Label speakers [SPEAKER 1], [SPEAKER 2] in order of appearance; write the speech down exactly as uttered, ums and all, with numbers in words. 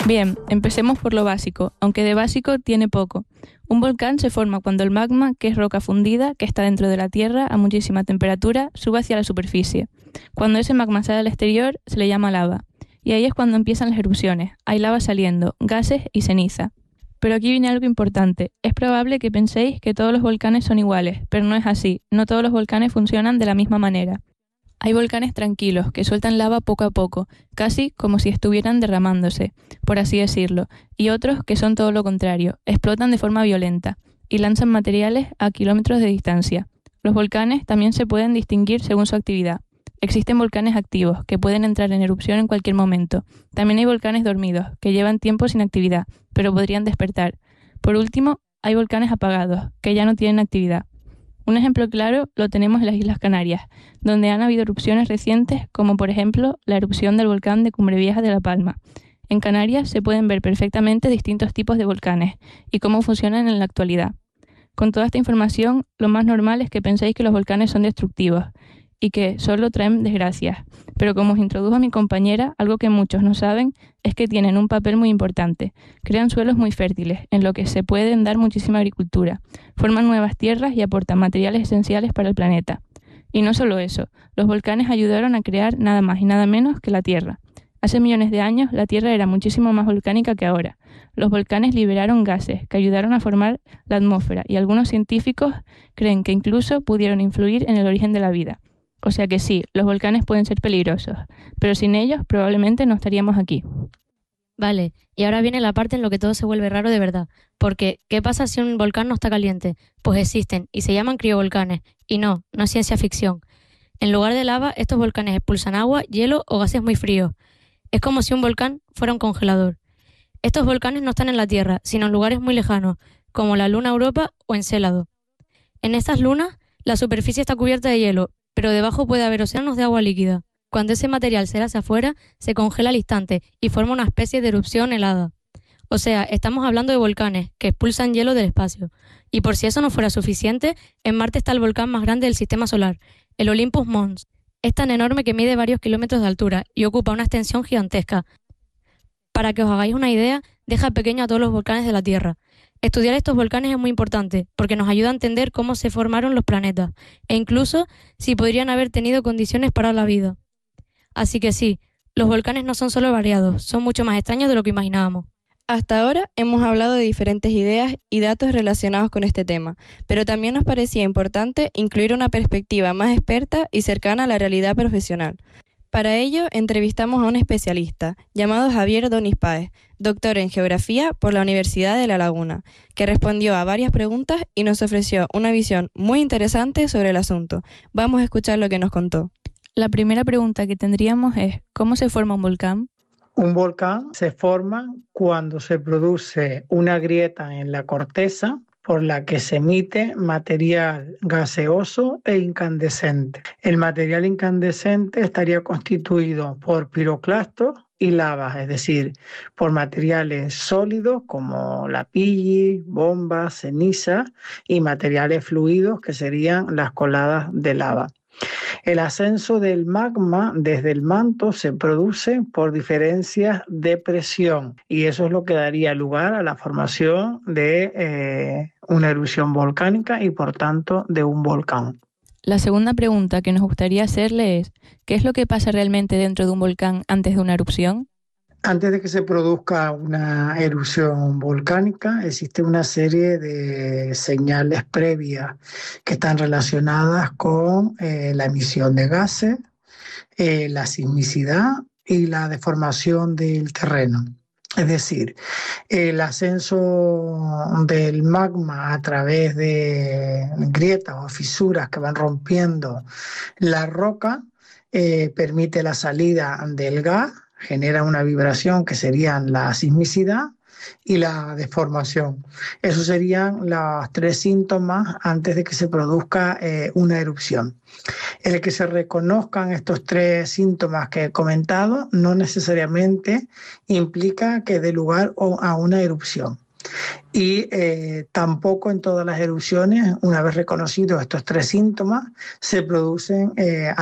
[SPEAKER 1] Bien, empecemos por lo básico, aunque de básico tiene poco. Un volcán se forma cuando el magma, que es roca fundida, que está dentro de la Tierra a muchísima temperatura, sube hacia la superficie. Cuando ese magma sale al exterior, se le llama lava. Y ahí es cuando empiezan las erupciones. Hay lava saliendo, gases y ceniza. Pero aquí viene algo importante. Es probable que penséis que todos los volcanes son iguales, pero no es así. No todos los volcanes funcionan de la misma manera. Hay volcanes tranquilos, que sueltan lava poco a poco, casi como si estuvieran derramándose, por así decirlo, y otros que son todo lo contrario, explotan de forma violenta y lanzan materiales a kilómetros de distancia. Los volcanes también se pueden distinguir según su actividad. Existen volcanes activos, que pueden entrar en erupción en cualquier momento. También hay volcanes dormidos, que llevan tiempo sin actividad, pero podrían despertar. Por último, hay volcanes apagados, que ya no tienen actividad. Un ejemplo claro lo tenemos en las Islas Canarias, donde han habido erupciones recientes, como por ejemplo la erupción del volcán de Cumbre Vieja de La Palma. En Canarias se pueden ver perfectamente distintos tipos de volcanes y cómo funcionan en la actualidad. Con toda esta información, lo más normal es que penséis que los volcanes son destructivos y que solo traen desgracias. Pero como os introdujo mi compañera, algo que muchos no saben es que tienen un papel muy importante. Crean suelos muy fértiles, en lo que se pueden dar muchísima agricultura. Forman nuevas tierras y aportan materiales esenciales para el planeta. Y no solo eso, los volcanes ayudaron a crear nada más y nada menos que la Tierra. Hace millones de años, la Tierra era muchísimo más volcánica que ahora. Los volcanes liberaron gases que ayudaron a formar la atmósfera y algunos científicos creen que incluso pudieron influir en el origen de la vida. O sea que sí, los volcanes pueden ser peligrosos, pero sin ellos probablemente no estaríamos aquí.
[SPEAKER 2] Vale, y ahora viene la parte en la que todo se vuelve raro de verdad. Porque, ¿qué pasa si un volcán no está caliente? Pues existen, y se llaman criovolcanes. Y no, no es ciencia ficción. En lugar de lava, estos volcanes expulsan agua, hielo o gases muy fríos. Es como si un volcán fuera un congelador. Estos volcanes no están en la Tierra, sino en lugares muy lejanos, como la luna Europa o Encélado. En estas lunas, la superficie está cubierta de hielo, pero debajo puede haber océanos de agua líquida. Cuando ese material se hace afuera, se congela al instante y forma una especie de erupción helada. O sea, estamos hablando de volcanes que expulsan hielo del espacio. Y por si eso no fuera suficiente, en Marte está el volcán más grande del sistema solar, el Olympus Mons. Es tan enorme que mide varios kilómetros de altura y ocupa una extensión gigantesca. Para que os hagáis una idea, deja pequeño a todos los volcanes de la Tierra. Estudiar estos volcanes es muy importante porque nos ayuda a entender cómo se formaron los planetas e incluso si podrían haber tenido condiciones para la vida. Así que sí, los volcanes no son solo variados, son mucho más extraños de lo que imaginábamos.
[SPEAKER 3] Hasta ahora hemos hablado de diferentes ideas y datos relacionados con este tema, pero también nos parecía importante incluir una perspectiva más experta y cercana a la realidad profesional. Para ello, entrevistamos a un especialista llamado Javier Donis Páez, doctor en Geografía por la Universidad de La Laguna, que respondió a varias preguntas y nos ofreció una visión muy interesante sobre el asunto. Vamos a escuchar lo que nos contó.
[SPEAKER 1] La primera pregunta que tendríamos es, ¿cómo se forma un volcán?
[SPEAKER 4] Un volcán se forma cuando se produce una grieta en la corteza por la que se emite material gaseoso e incandescente. El material incandescente estaría constituido por piroclastos y lavas, es decir, por materiales sólidos como la pilli, bombas, ceniza y materiales fluidos que serían las coladas de lava. El ascenso del magma desde el manto se produce por diferencias de presión y eso es lo que daría lugar a la formación de eh, una erupción volcánica y por tanto de un volcán.
[SPEAKER 1] La segunda pregunta que nos gustaría hacerle es, ¿qué es lo que pasa realmente dentro de un volcán antes de una erupción?
[SPEAKER 4] Antes de que se produzca una erupción volcánica, existe una serie de señales previas que están relacionadas con eh, la emisión de gases, eh, la sismicidad y la deformación del terreno. Es decir, el ascenso del magma a través de grietas o fisuras que van rompiendo la roca eh, permite la salida del gas, genera una vibración que serían la sismicidad y la deformación. Esos serían los tres síntomas antes de que se produzca eh, una erupción. El que se reconozcan estos tres síntomas que he comentado no necesariamente implica que dé lugar a una erupción. Y eh, tampoco en todas las erupciones, una vez reconocidos estos tres síntomas, se producen eh,